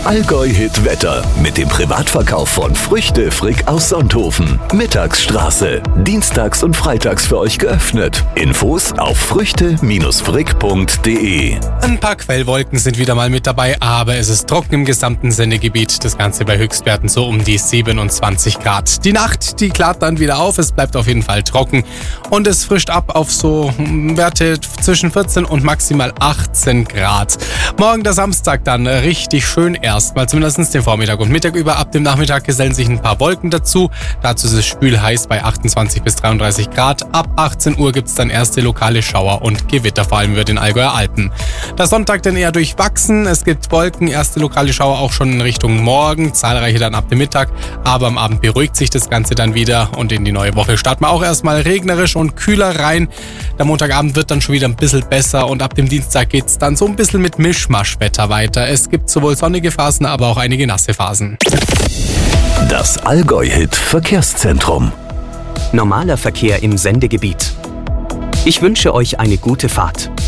Allgäu-Hit Wetter mit dem Privatverkauf von Früchte Frick aus Sonthofen. Mittagsstraße. Dienstags und freitags für euch geöffnet. Infos auf früchte-frick.de. Ein paar Quellwolken sind wieder mal mit dabei, aber es ist trocken im gesamten Sendegebiet. Das Ganze bei Höchstwerten so um die 27 Grad. Die Nacht, die klart dann wieder auf. Es bleibt auf jeden Fall trocken und es frischt ab auf so Werte zwischen 14 und maximal 18 Grad. Morgen der Samstag dann richtig schön erstmal, zumindest den Vormittag und Mittag über. Ab dem Nachmittag gesellen sich ein paar Wolken dazu. Dazu ist es spülheiß bei 28 bis 33 Grad. Ab 18 Uhr gibt es dann erste lokale Schauer und Gewitter, vor allem über den Allgäuer Alpen. Der Sonntag dann eher durchwachsen. Es gibt Wolken, erste lokale Schauer auch schon in Richtung Morgen, zahlreiche dann ab dem Mittag. Aber am Abend beruhigt sich das Ganze dann wieder und in die neue Woche starten wir auch erstmal regnerisch und kühler rein. Der Montagabend wird dann schon wieder ein bisschen besser und ab dem Dienstag geht es dann so ein bisschen mit Mischmaschwetter weiter. Es gibt sowohl sonnige Phasen, aber auch einige nasse Phasen. Das Allgäu-Hit Verkehrszentrum. Normaler Verkehr im Sendegebiet. Ich wünsche euch eine gute Fahrt.